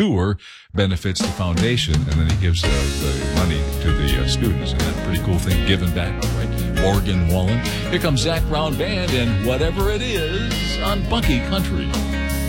tour benefits the foundation, and then he gives the money to the students. And that's a pretty cool thing, giving back, right? Morgan Wallen. Here comes Zac Brown Band and Whatever It Is on Bucky Country.